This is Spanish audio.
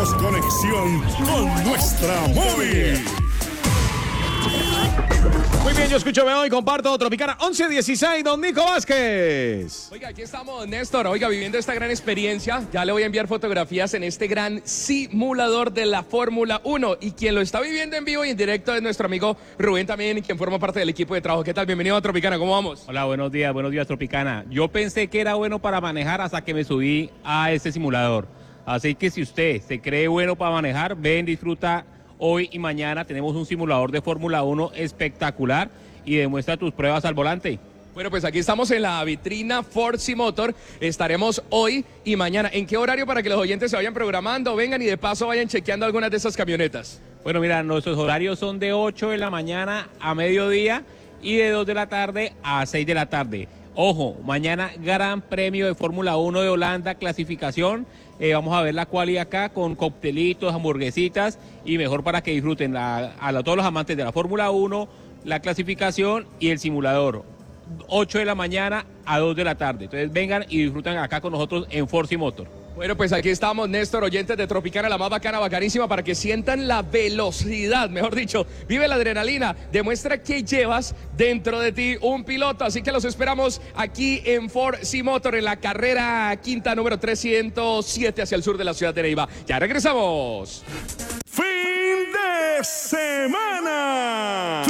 Hacemos conexión con nuestra móvil. Muy bien, yo escucho, veo y comparto Tropicana 1116, don Nico Vázquez. Oiga, aquí estamos, Néstor, viviendo esta gran experiencia. Ya le voy a enviar fotografías en este gran simulador de la Fórmula 1. Y quien lo está viviendo en vivo y en directo es nuestro amigo Rubén también, quien forma parte del equipo de trabajo. ¿Qué tal? Bienvenido a Tropicana, ¿cómo vamos? Hola, buenos días Tropicana. Yo pensé que era bueno para manejar hasta que me subí a este simulador. Así que si usted se cree bueno para manejar, ven, disfruta. Hoy y mañana tenemos un simulador de Fórmula 1 espectacular y demuestra tus pruebas al volante. Bueno, pues aquí estamos en la vitrina Force Motor. Estaremos hoy y mañana. ¿En qué horario para que los oyentes se vayan programando, vengan y de paso vayan chequeando algunas de esas camionetas? Bueno, mira, nuestros horarios son de 8 de la mañana a mediodía y de 2 de la tarde a 6 de la tarde. Ojo, mañana Gran Premio de Fórmula 1 de Holanda, clasificación. Vamos a ver la quali acá con coctelitos, hamburguesitas y mejor para que disfruten a todos los amantes de la Fórmula 1, la clasificación y el simulador. 8 de la mañana a 2 de la tarde. Entonces vengan y disfrutan acá con nosotros en Force Motor. Bueno, pues aquí estamos, Néstor, oyentes de Tropicana, la más bacana, bacanísima, para que sientan la velocidad, mejor dicho, vive la adrenalina, demuestra que llevas dentro de ti un piloto, así que los esperamos aquí en Force Motor, en la carrera quinta número 307 hacia el sur de la ciudad de Neiva. Ya regresamos. Fin de semana.